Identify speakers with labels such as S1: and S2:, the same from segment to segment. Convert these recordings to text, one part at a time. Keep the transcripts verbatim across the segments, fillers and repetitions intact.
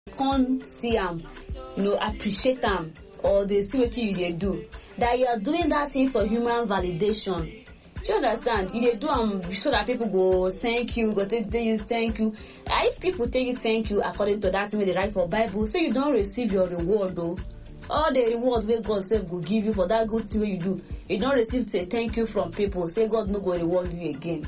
S1: can't see am, you know, appreciate am, or they see what you dey do, that you are doing that thing for human validation. Do you understand? You dey do am so that people go thank you, go tell you thank you. And if people tell you thank you according to that thing wey they write for Bible, so you don't receive your reward though. All the reward wey God sef go give you for that good thing wey you do, you don't receive say thank you from people. Say God no go reward you again.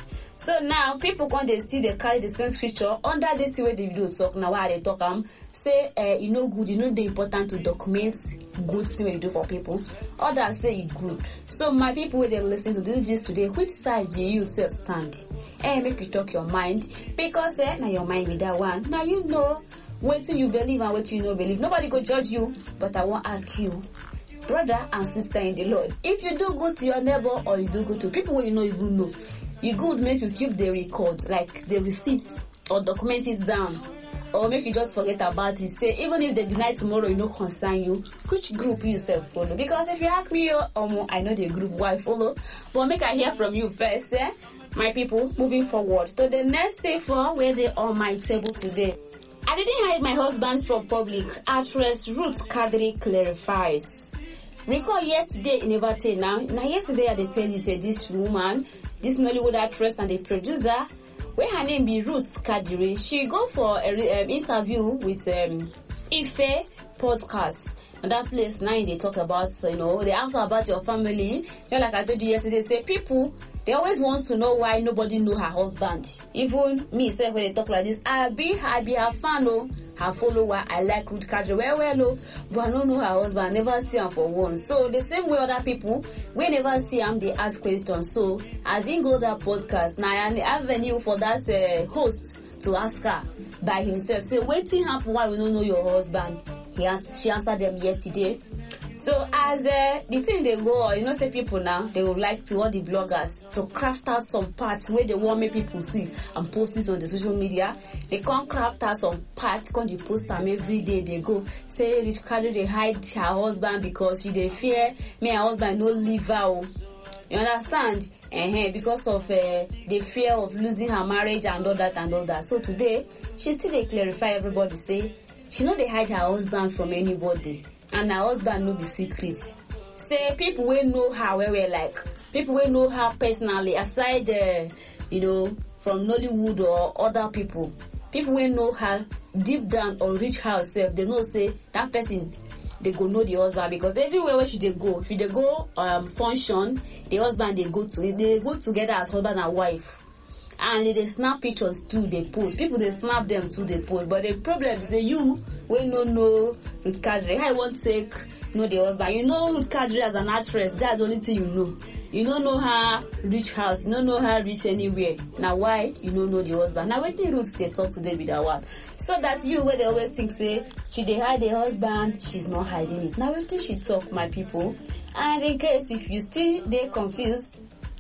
S1: So now people come dey still dey carry the same scripture under this thing wey the video talk. Now why I dey talk am? Say uh, e no good, e no dey important to document good thing wey you do for people. Others say e good. So my people wey dey listen to this gist today, which side do you self stand? Eh, make you talk your mind, because eh, na your mind be that one. Now you know wetin you believe and wetin you no believe. Nobody go judge you, but I wan ask you, brother and sister in the Lord, if you do good to your neighbor or you do good to people wey you no even know, you good make you keep the record, like the receipts, or document it down, or make you just forget about it. Say even if they deny tomorrow, you no concern you. Which group you self follow? Because if you ask me, um, I know the group why I follow, but make I hear from you first, eh? My people, moving forward to the next day for where they on my table today. I didn't hide my husband from public. Actress Ruth Kadri clarifies. Recall yesterday in Everton now. Now yesterday I tell you say this woman, this Nollywood actress and the producer, where her name be Ruth Kadri, she go for a um, interview with um, Ife podcast. And that place now they talk about, you know, they ask her about your family. Just like I told you yesterday, say people, they always want to know why nobody know her husband. Even me, say when they talk like this, I be, I be her fan, oh, her follower. I like Ruth Kadri well, well, oh, but I don't know her husband. I never see him for once. So the same way other people, we never see him, they ask questions. So as he go that podcast, now an avenue for that uh, host to ask her by himself, say, waiting happen why we don't know your husband. He has, she answered them yesterday. So as uh, the thing they go, you know, say people now, they would like to, all the bloggers, to craft out some parts where they want make people see and post it on the social media. They can't craft out some parts, can't they post them every day. They go, say, Ruth Kadri, they hide her husband because she they fear me, her husband no leave her. You understand? Uh-huh, because of uh, the fear of losing her marriage and all that and all that. So today, she still they clarify everybody, say, she know they hide her husband from anybody. And her husband no be secret. Say people will know her where we like. People will know her personally, aside uh, you know, from Nollywood or other people. People will know her deep down or reach herself. They know say that person, they go know the husband, because everywhere where she they go, if they go um function, the husband they go to, they go together as husband and wife. And they snap pictures too, they post. People they snap them too, they post. But the problem is that you will no know Ruth Kadri. I won't take know the husband. You know Ruth Kadri as an actress, that's the only thing you know. You don't know her rich house, you don't know her rich anywhere. Now why you don't know the husband? Now wait till Ruth they talk today with that one. So that you where they always think say she they hide the husband, she's not hiding it. Now wait till she talk, my people. And in case if you still they confused,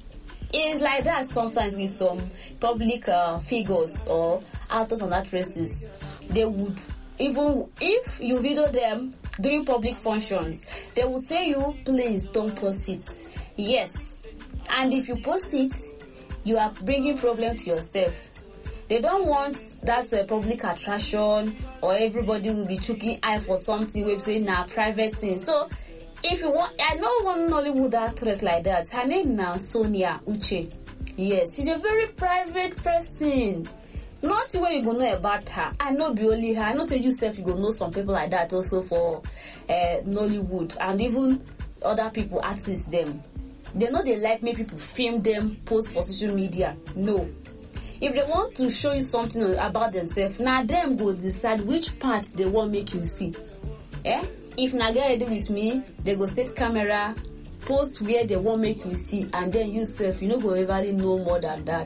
S1: it's like that sometimes with some public uh, figures or actors and actresses. They would, even if you video them during public functions, they would say you, please don't post it. Yes. And if you post it, you are bringing problem to yourself. They don't want that uh, public attraction, or everybody will be choking eye for something, we're saying now private thing. So if you want, I know one Nollywood actress like that. Her name now Sonia Uche. Yes, she's a very private person. Nothing where you gonna know about her. I know be only her. I know say you self you gonna know some people like that also for uh, Nollywood, and even other people artists them. They know they like me people film them, post for social media. No. If they want to show you something about themselves, now them go decide which parts they want make you see. Eh? If na get ready with me, they go set camera, post where they want make you see, and then you self, you know, go ever know more than that.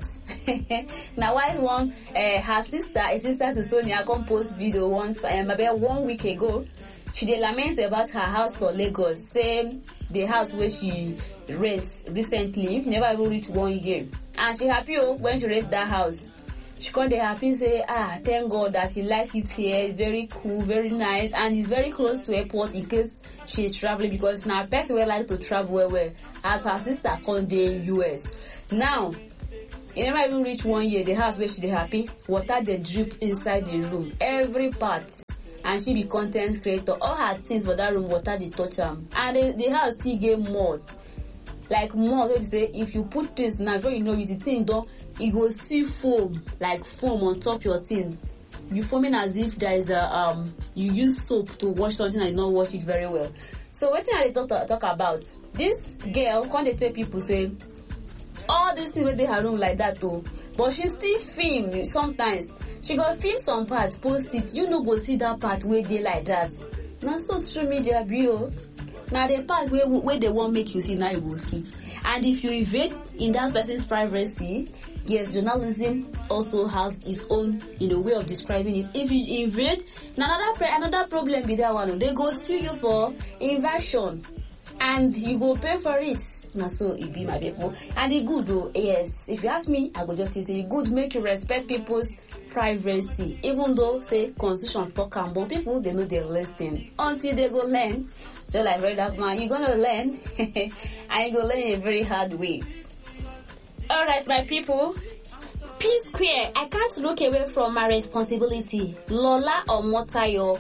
S1: Now, why one, uh, her sister, a sister to Sonia, come post video once, um, about one week ago, she dey lament about her house for Lagos, same the house where she rents recently, never even reach one year, and she happy oh, when she rent that house. She come dey happy say, ah, thank God that she like it here. It's very cool, very nice, and it's very close to airport in case she's traveling, because now person will like to travel well, well. As her sister come dey U S. Now, e never even reach one year. The house where she dey happy, water dey drip inside the room, every part. And she be content creator. All her things for that room, water dey touch am. And the, the house still get mud. Like mud, if you say if you put things now, before you know it, the thing don, e go see foam, like foam on top your thing. You foaming as if there is a um you use soap to wash something and you not wash it very well. So wetin I dey talk talk about? This girl come dey tell people say all these things wey dey her room like that oh, but she still film sometimes. She go film some part, post it. You no go see that part wey dey like that. Na so social media be oh. Na the part wey wey they wan make you see, now you go see. And if you invade in that person's privacy, yes, journalism also has its own, you know, way of describing it. If you invade, another another problem be that one. They go sue you for invasion, and you go pay for it. Na so it be, my people. And it good though, yes. If you ask me, I go just say it good make you respect people's privacy, even though say constitution talk am, but people they know they listen until they go learn. So like brother man, you're gonna learn and you go learn in a very hard way. Alright, my people. P Square, I can't look away from my responsibility. Lola Omotayo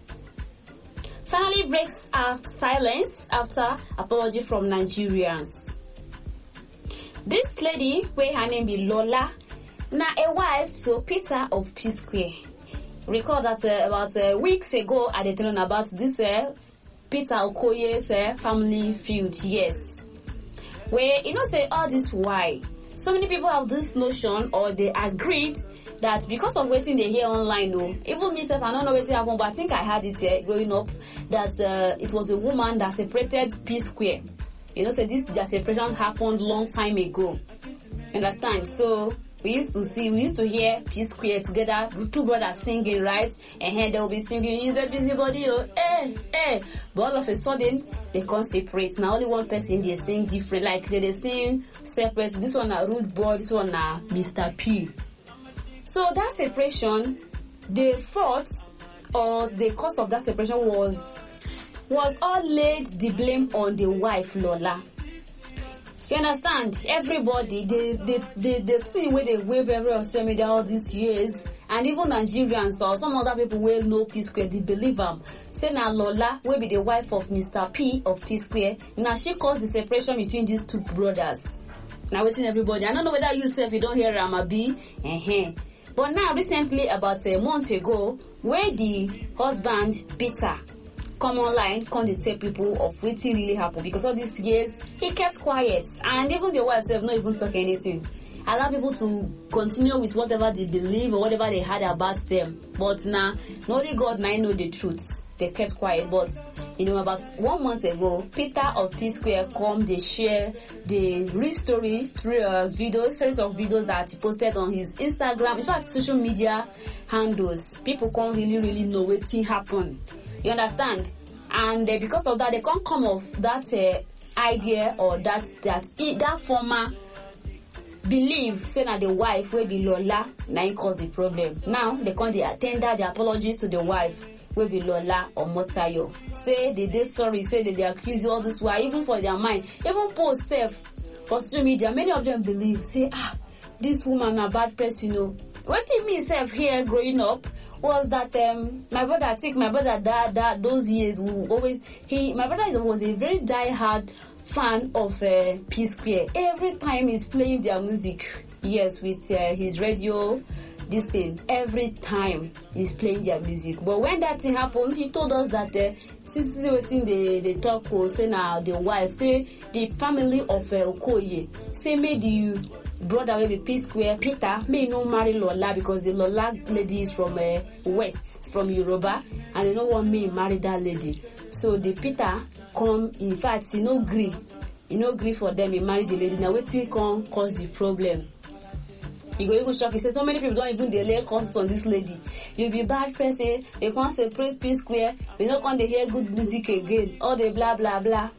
S1: finally breaks her silence after apology from Nigerians. This lady, where her name be Lola, na a wife to Peter of P Square. Recall that uh, about uh, weeks ago I did tell about this uh, Peter Okoye's uh, family feud, yes. Where, you know, say all this why. So many people have this notion, or they agreed that because of waiting they hear online, no, even myself, I don't know what happened, but I think I had it here uh, growing up, that uh, it was a woman that separated P Square. You know, say this their separation happened long time ago. Understand? So we used to see, we used to hear P Square together, two brothers singing, right? And here they will be singing, "He's a busybody, oh, eh, eh." But all of a sudden, they can't separate. Now only one person they sing different, like they they sing separate. This one a Rude Boy, this one a Mister P. So that separation, the fault or the cause of that separation was was all laid the blame on the wife Lola. You understand? Everybody, the the the the thing where they wave every on social media all these years, and even Nigerians or some other people will know P Square, they believe them. Say now Lola will be the wife of Mister P of P Square. Now she caused the separation between these two brothers. Now waiting everybody. I don't know whether you self you don't hear Ramabi. Uh-huh. But now recently, about a month ago, where the husband Peter come online, come to tell people of what really happened, because all these years he kept quiet, and even the wife said not even talk anything. Allow people to continue with whatever they believe or whatever they had about them. But now, only God now know the truth. They kept quiet. But you know, about one month ago, Peter of P Square come, they share the real story through a video, series of videos that he posted on his Instagram. In fact, social media handles. People can't really, really know what thing happened. You understand? And uh, because of that, they can't come off that uh, idea or that that that former believe say that the wife will be Lola now cause the problem. Now they can't they tender the apologies to the wife will be Lola or Motayo. Say they did sorry, say that they accuse you all this while, even for their mind, even post self for social media. Many of them believe say ah this woman a bad person, you know. What it means self here growing up was that um my brother, I think my brother that that those years we always he my brother was a very die-hard fan of uh, P Square. Every time he's playing their music, yes, with uh, his radio, this thing, every time he's playing their music. But when that thing happened, he told us that uh, since everything they they talk was say now the wife, say the family of uh, Okoye, say made the brother will be P Square Peter may no marry Lola, because the Lola lady is from uh, West, from Yoruba, and they don't want me to marry that lady. So the Peter come, in fact, he no agree. He no agree for them, he marry the lady. Now wetin come cause the problem? You go even shock, he say so many people don't even delay causes on this lady. You be bad person, you can't separate P Square, you don't come to hear good music again, all the blah blah blah.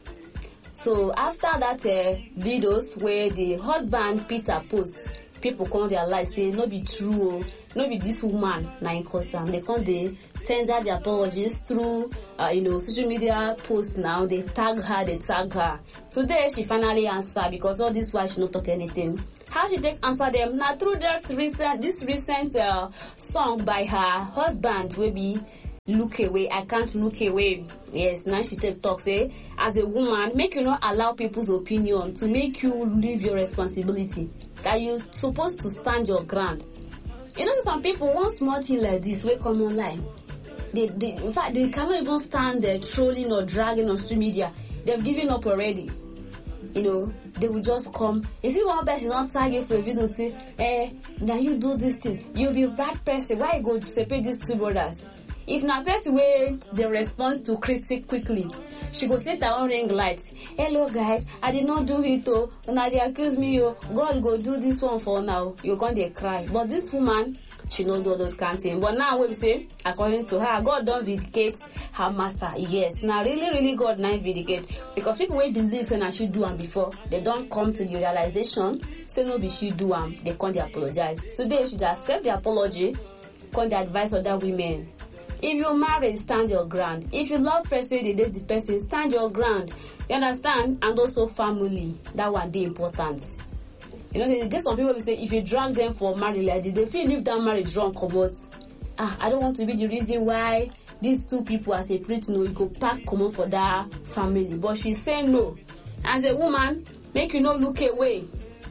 S1: So after that uh, videos where the husband Peter post, people come their life say no be true, no be this woman na in cause am. They come they tender their apologies through, uh, you know, social media posts now. They tag her, they tag her. Today, she finally answered because all this while she not talk anything. How she take answer them? Now through that recent, this recent uh, song by her husband, will be Look Away. I Can't Look Away. Yes, now she take talk say, as a woman, make you not allow people's opinion to make you leave your responsibility. That you supposed to stand your ground. You know, some people want small thing like this will come online. They, they, in fact, they cannot even stand there trolling or dragging on social media. They've given up already. You know, they will just come. You see one person not tag you for a video, say, eh, now you do this thing. You'll be a bad person. Why you go to separate these two brothers? If na person way they respond to critic quickly, she go set her own ring light. Hello guys, I did not do it oh. Now they accuse me oh. God go do this one for now. You can't they cry. But this woman, she not do all those kind of things. But now we say, according to her, God don't vindicate her matter. Yes, now really, really God not vindicate. Because people will believe say she do them before, they don't come to the realization, say no be she do them, they can't apologize. So they should accept the apology, can't advise other women. If you're married, stand your ground. If you love person, you date the person, stand your ground. You understand? And also family. That one be important. You know, there's some people who say if you drag them for marriage like this, they feel leave that marriage wrong, come out. Ah, I don't want to be the reason why these two people are separate. No, you go pack common for that family. But she's saying no. As a woman, make you not look away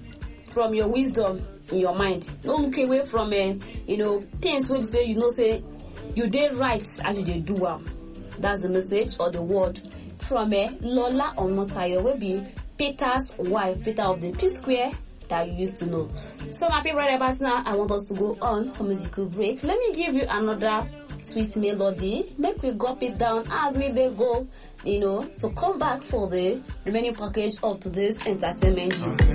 S1: from your wisdom in your mind. Don't look away from, uh, you know, things we say, you know, say, you did right as you did do well. That's the message or the word from a Lola Omotayo will be Peter's wife, Peter of the P Square that you used to know. So my people right about now, I want us to go on for musical break. Let me give you another sweet melody. Make we gulp it down as we they go, you know, to come back for the remaining package of today's entertainment.